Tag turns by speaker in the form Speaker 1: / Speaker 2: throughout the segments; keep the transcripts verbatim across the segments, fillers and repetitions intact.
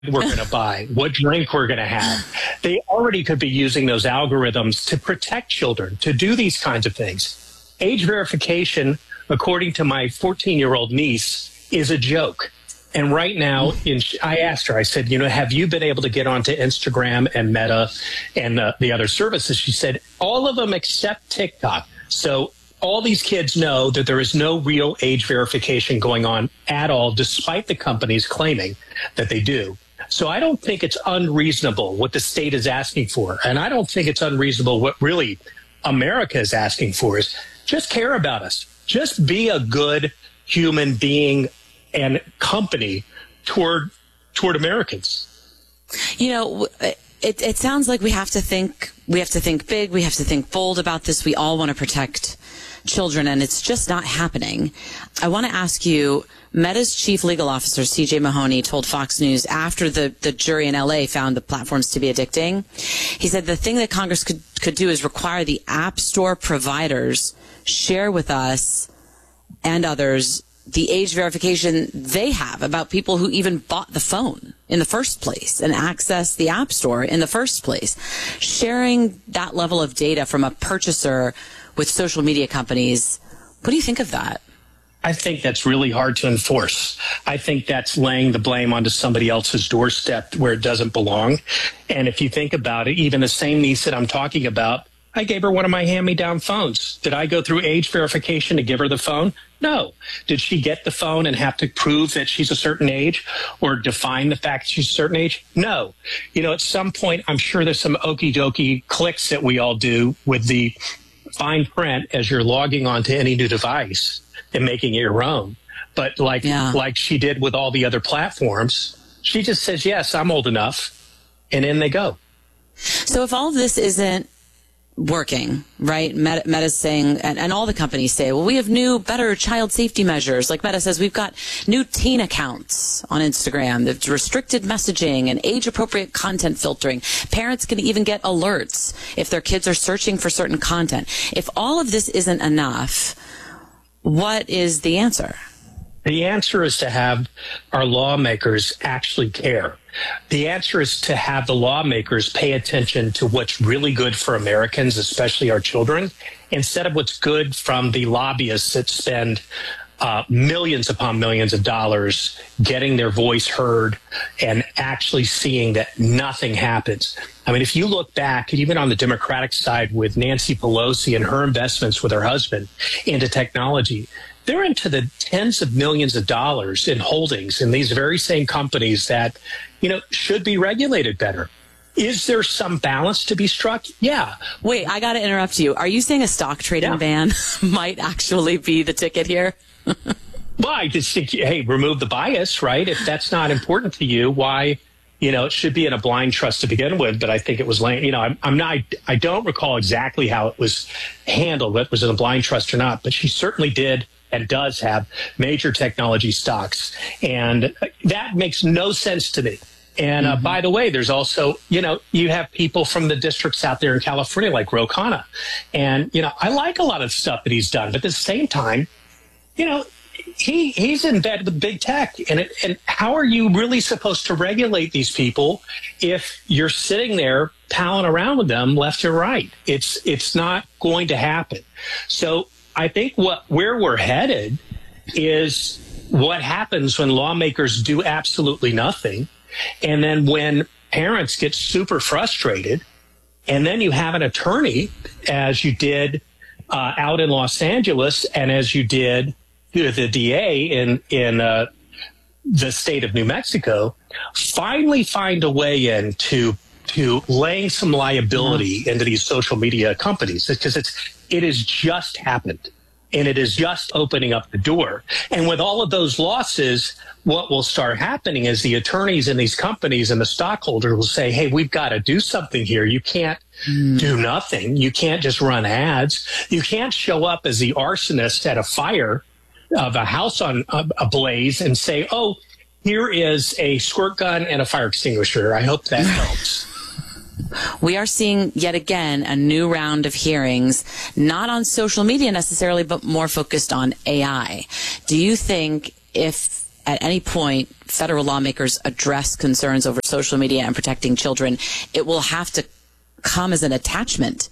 Speaker 1: we're going to buy, what drink we're going to have. They already could be using those algorithms to protect children, to do these kinds of things. Age verification, according to my fourteen-year-old niece, is a joke. And right now, in, I asked her, I said, you know, have you been able to get onto Instagram and Meta and uh, the other services? She said, all of them except TikTok. So all these kids know that there is no real age verification going on at all, despite the companies claiming that they do. So I don't think it's unreasonable what the state is asking for. And I don't think it's unreasonable what really America is asking for is just care about us. Just be a good human being and company toward toward Americans.
Speaker 2: You know, it, it sounds like we have to think we have to think big. We have to think bold about this. We all want to protect children, and it's just not happening. I want to ask you, Meta's chief legal officer, C J Mahoney, told Fox News after the, the jury in L A found the platforms to be addicting, he said the thing that Congress could, could do is require the App Store providers share with us and others the age verification they have about people who even bought the phone in the first place and access the App Store in the first place. Sharing that level of data from a purchaser with social media companies, what do you think of that?
Speaker 1: I think that's really hard to enforce. I think that's laying the blame onto somebody else's doorstep where it doesn't belong. And if you think about it, even the same niece that I'm talking about, I gave her one of my hand-me-down phones. Did I go through age verification to give her the phone? No. Did she get the phone and have to prove that she's a certain age or define the fact that she's a certain age? No. You know, at some point, I'm sure there's some okie dokie clicks that we all do with the fine print as you're logging onto any new device and making it your own. But like, yeah. like she did with all the other platforms, she just says, yes, I'm old enough. And in they go.
Speaker 2: So if all of this isn't working, right? Meta, Meta's saying, and, and all the companies say, well, we have new, better child safety measures. Like Meta says, we've got new teen accounts on Instagram. There's restricted messaging and age-appropriate content filtering. Parents can even get alerts if their kids are searching for certain content. If all of this isn't enough, what is the answer?
Speaker 1: The answer is to have our lawmakers actually care. The answer is to have the lawmakers pay attention to what's really good for Americans, especially our children, instead of what's good from the lobbyists that spend uh, millions upon millions of dollars getting their voice heard and actually seeing that nothing happens. I mean, if you look back, even on the Democratic side with Nancy Pelosi and her investments with her husband into technology, they're into the tens of millions of dollars in holdings in these very same companies that, you know, should be regulated better. Is there some balance to be struck? Yeah.
Speaker 2: Wait, I got to interrupt you. Are you saying a stock trading yeah. ban might actually be the ticket here?
Speaker 1: Well, I just think, hey, remove the bias, right? If that's not important to you, why, you know, it should be in a blind trust to begin with. But I think it was, you know, I'm, I'm not, I don't recall exactly how it was handled, whether it was in a blind trust or not, but she certainly did and does have major technology stocks. And that makes no sense to me. And uh, mm-hmm. by the way, there's also, you know, you have people from the districts out there in California like Ro Khanna. And, you know, I like a lot of stuff that he's done. But at the same time, you know, he he's in bed with big tech. And, it, and how are you really supposed to regulate these people if you're sitting there palling around with them left and right? It's it's not going to happen. So I think what where we're headed is what happens when lawmakers do absolutely nothing. And then when parents get super frustrated, and then you have an attorney, as you did uh, out in Los Angeles, and as you did the D A in, in uh, the state of New Mexico, finally find a way in to, to laying some liability mm-hmm. into these social media companies, because it's it has just happened. And it is just opening up the door. And with all of those losses, what will start happening is the attorneys in these companies and the stockholder will say, hey, we've got to do something here. You can't mm. do nothing. You can't just run ads. You can't show up as the arsonist at a fire of a house on a, a blaze and say, oh, here is a squirt gun and a fire extinguisher. I hope that helps.
Speaker 2: We are seeing yet again a new round of hearings, not on social media necessarily, but more focused on A I. Do you think if at any point federal lawmakers address concerns over social media and protecting children, it will have to come as an attachment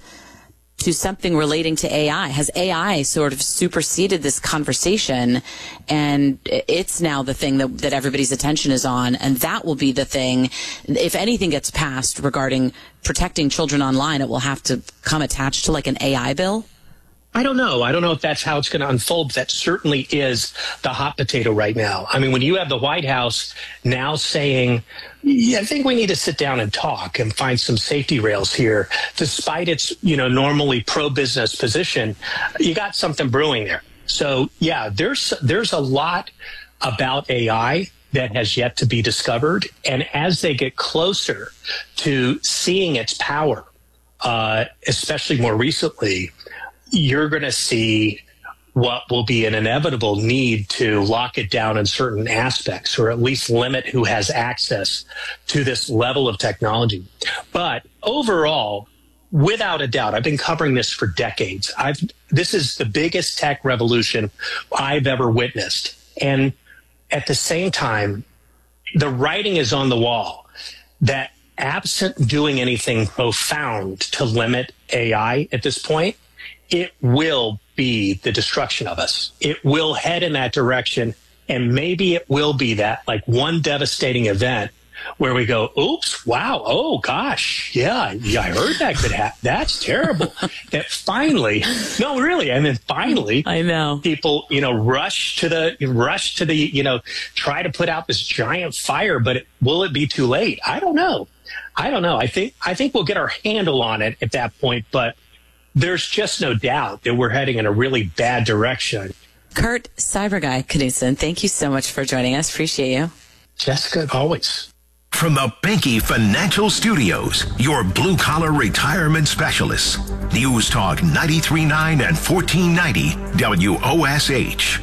Speaker 2: to something relating to A I. Has A I sort of superseded this conversation, and it's now the thing that, that everybody's attention is on, and that will be the thing. If anything gets passed regarding protecting children online, it will have to come attached to like an A I bill?
Speaker 1: I don't know. I don't know if that's how it's going to unfold. That certainly is the hot potato right now. I mean, when you have the White House now saying, yeah, I think we need to sit down and talk and find some safety rails here, despite its, you know, normally pro-business position, you got something brewing there. So, yeah, there's there's a lot about A I that has yet to be discovered. And as they get closer to seeing its power, uh, especially more recently, you're going to see what will be an inevitable need to lock it down in certain aspects, or at least limit who has access to this level of technology. But overall, without a doubt, I've been covering this for decades. I've, this is the biggest tech revolution I've ever witnessed. And at the same time, the writing is on the wall that absent doing anything profound to limit A I at this point, it will be the destruction of us. It will head in that direction, and maybe it will be that like one devastating event where we go, oops, wow, oh gosh, yeah, yeah, I heard that could happen. That's terrible. That finally, no, really, and then finally,
Speaker 2: I know
Speaker 1: people, you know, rush to the rush to the, you know, try to put out this giant fire, but it, will it be too late? I don't know. I don't know. I think I think we'll get our handle on it at that point, but there's just no doubt that we're heading in a really bad direction.
Speaker 2: Kurt Cyber Guy Knudsen, thank you so much for joining us. Appreciate you.
Speaker 1: Jessica, always.
Speaker 3: From the Binky Financial Studios, your blue-collar retirement specialists. News Talk ninety-three point nine and fourteen ninety W O S H.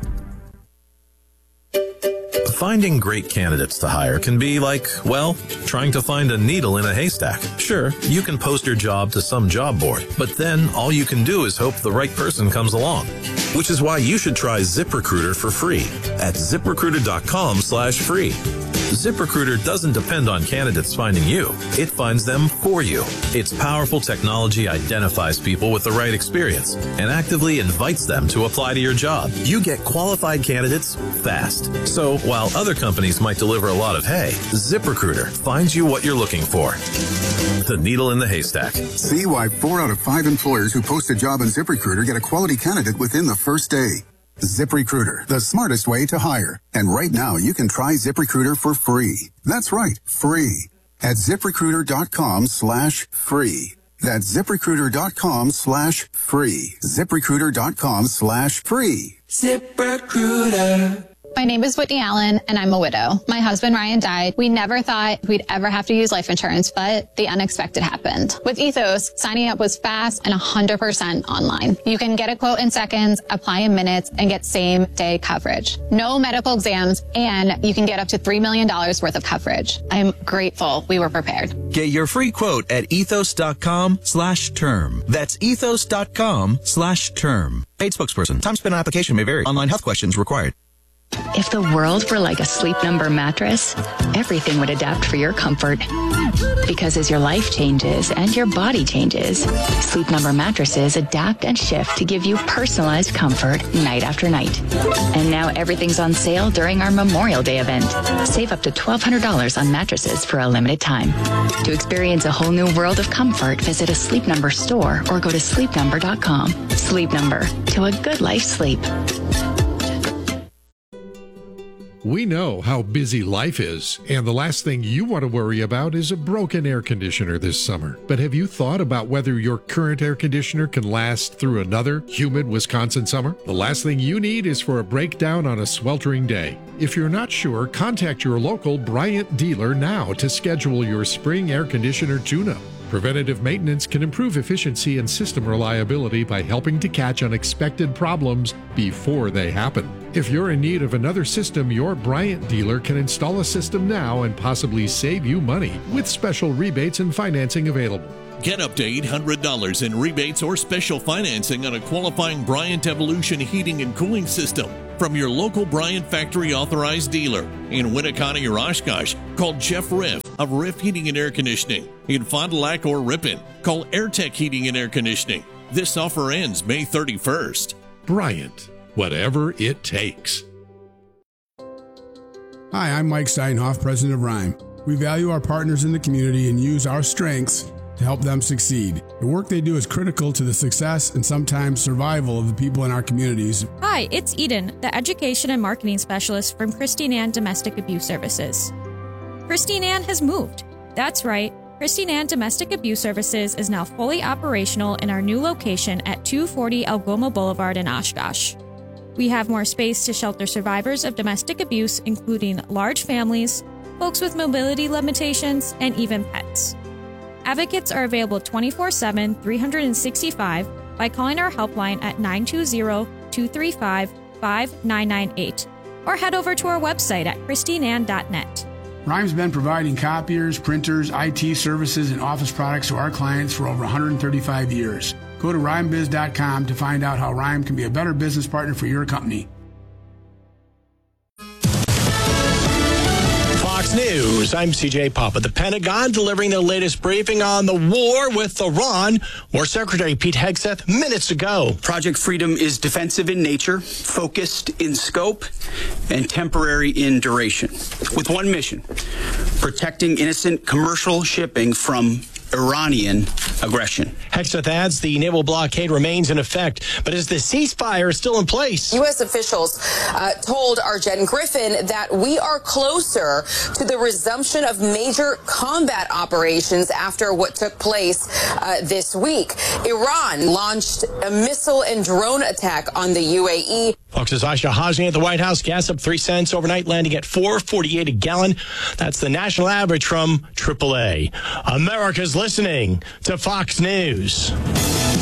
Speaker 4: Finding great candidates to hire can be like, well, trying to find a needle in a haystack. Sure, you can post your job to some job board, but then all you can do is hope the right person comes along. Which is why you should try ZipRecruiter for free at ZipRecruiter.com slash free. ZipRecruiter doesn't depend on candidates finding you. It finds them for you. Its powerful technology identifies people with the right experience and actively invites them to apply to your job. You get qualified candidates fast. So while other companies might deliver a lot of hay, ZipRecruiter finds you what you're looking for. The needle in the haystack.
Speaker 5: See why four out of five employers who post a job on ZipRecruiter get a quality candidate within the first day. ZipRecruiter, the smartest way to hire. And right now, you can try ZipRecruiter for free. That's right, free. At ZipRecruiter.com slash free. That's ZipRecruiter.com slash free. ZipRecruiter.com slash free.
Speaker 6: ZipRecruiter. My name is Whitney Allen, and I'm a widow. My husband, Ryan, died. We never thought we'd ever have to use life insurance, but the unexpected happened. With Ethos, signing up was fast and one hundred percent online. You can get a quote in seconds, apply in minutes, and get same-day coverage. No medical exams, and you can get up to three million dollars worth of coverage. I'm grateful we were prepared.
Speaker 7: Get your free quote at ethos.com slash term. That's ethos.com slash term. Paid spokesperson. Time spent on application may vary. Online health questions required.
Speaker 8: If the world were like a Sleep Number mattress, everything would adapt for your comfort. Because as your life changes and your body changes, Sleep Number mattresses adapt and shift to give you personalized comfort night after night. And now everything's on sale during our Memorial Day event. Save up to twelve hundred dollars on mattresses for a limited time. To experience a whole new world of comfort, visit a Sleep Number store or go to sleep number dot com. Sleep Number, to a good life sleep.
Speaker 9: We know how busy life is, and the last thing you want to worry about is a broken air conditioner this summer. But have you thought about whether your current air conditioner can last through another humid Wisconsin summer? The last thing you need is for a breakdown on a sweltering day. If you're not sure, contact your local Bryant dealer now to schedule your spring air conditioner tune-up. Preventative maintenance can improve efficiency and system reliability by helping to catch unexpected problems before they happen. If you're in need of another system, your Bryant dealer can install a system now and possibly save you money with special rebates and financing available.
Speaker 10: Get up to eight hundred dollars in rebates or special financing on a qualifying Bryant Evolution heating and cooling system. from your local Bryant Factory authorized dealer. In Winnicott or Oshkosh, call Jeff Riff of Riff Heating and Air Conditioning. In Fond du Lac or Ripon, call AirTech Heating and Air Conditioning. This offer ends May thirty-first.
Speaker 9: Bryant, whatever it takes.
Speaker 11: Hi, I'm Mike Steinhoff, president of Rhyme. We value our partners in the community and use our strengths to help them succeed. The work they do is critical to the success and sometimes survival of the people in our communities.
Speaker 12: Hi, it's Eden, the Education and Marketing Specialist from Christine Ann Domestic Abuse Services. Christine Ann has moved. That's right, Christine Ann Domestic Abuse Services is now fully operational in our new location at two forty Algoma Boulevard in Oshkosh. We have more space to shelter survivors of domestic abuse, including large families, folks with mobility limitations, and even pets. Advocates are available twenty-four seven, three hundred sixty-five by calling our helpline at nine two zero, two three five, five nine nine eight or head over to our website at christine ann dot net.
Speaker 11: Rhyme's been providing copiers, printers, I T services, and office products to our clients for over one hundred thirty-five years. Go to rhyme biz dot com to find out how Rhyme can be a better business partner for your company.
Speaker 13: Fox News, I'm C J Papa. The Pentagon delivering their latest briefing on the war with Iran. War Secretary Pete Hegseth minutes ago.
Speaker 14: Project Freedom is defensive in nature, focused in scope, and temporary in duration. With one mission, protecting innocent commercial shipping from Iranian aggression.
Speaker 13: Hegseth adds the naval blockade remains in effect, but is the ceasefire still in place?
Speaker 15: U S officials uh, told Arjen Griffin that we are closer to the resumption of major combat operations after what took place uh, this week. Iran launched a missile and drone attack on the U A E.
Speaker 13: Fox's Aisha Hajmi at the White House. Gas up three cents overnight, landing at four forty-eight a gallon. That's the national average from triple A. America's listening to Fox News.